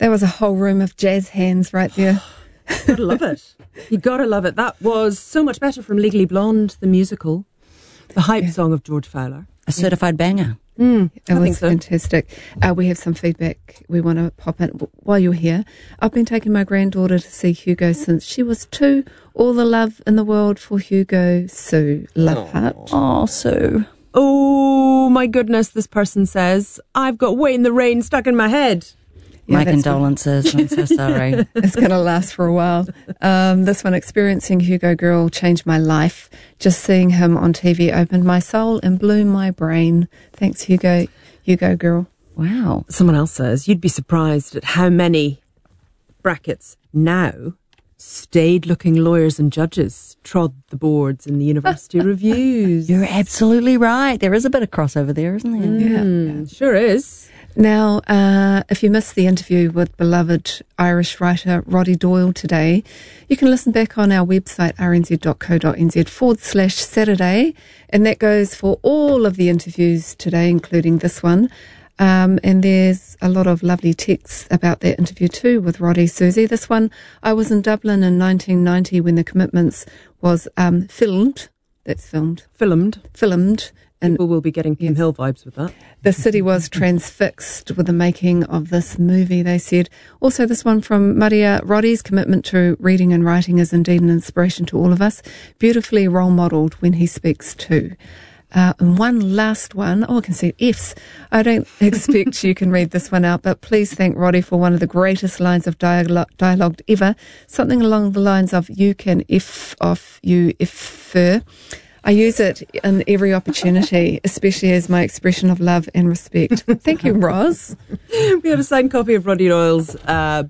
That was a whole room of jazz hands right there. Gotta love it. You gotta love it. That was so much better from Legally Blonde, the musical. The hype song of George Fowler. A certified banger. It was so. fantastic. We have some feedback we want to pop in. While you're here, I've been taking my granddaughter to see Hugo since she was 2. All the love in the world for Hugo. Sue. Love heart. Oh, Sue. Oh my goodness, this person says, I've got Wait in the Rain stuck in my head. Yeah, My that's condolences. I'm so sorry. It's going to last for a while. This one, experiencing Hugo Girl, changed my life. Just seeing him on TV opened my soul and blew my brain. Thanks, Hugo. Hugo Girl. Wow. Someone else says, you'd be surprised at how many, brackets, now, staid-looking lawyers and judges trod the boards in the university reviews. You're absolutely right. There is a bit of crossover there, isn't there? Yeah. Sure is. Now, if you missed the interview with beloved Irish writer Roddy Doyle today, you can listen back on our website, rnz.co.nz/Saturday, and that goes for all of the interviews today, including this one. And there's a lot of lovely texts about that interview too with Roddy. Susie, this one, I was in Dublin in 1990 when The Commitments was filmed. That's filmed. Filmed. And People will be getting Kim Hill vibes with that. the city was transfixed with the making of this movie, they said. Also, this one from Maria, Roddy's commitment to reading and writing is indeed an inspiration to all of us. Beautifully role modelled when he speaks too. And one last one. Oh, I can see F's. I don't expect you can read this one out, but please thank Roddy for one of the greatest lines of dialogue ever. Something along the lines of, you can F off, you F-fer. I use it in every opportunity, especially as my expression of love and respect. Thank you, Roz. We have a signed copy of Roddy Doyle's